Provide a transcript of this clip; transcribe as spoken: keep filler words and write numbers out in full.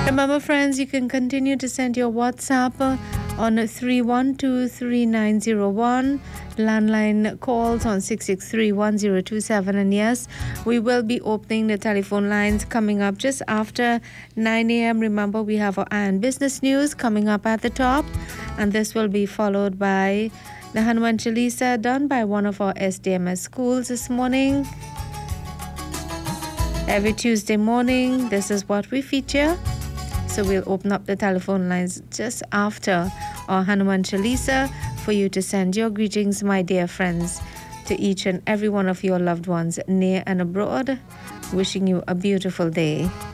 Remember, friends, you can continue to send your WhatsApp uh, on three one two three nine zero one, landline calls on six six three one zero two seven, and yes, we will be opening the telephone lines coming up just after nine a.m. Remember, we have our Iron Business News coming up at the top, and this will be followed by the Hanuman Chalisa done by one of our S D M S schools this morning. Every Tuesday morning, this is what we feature. So we'll open up the telephone lines just after our Hanuman Chalisa for you to send your greetings, my dear friends, to each and every one of your loved ones near and abroad. Wishing you a beautiful day.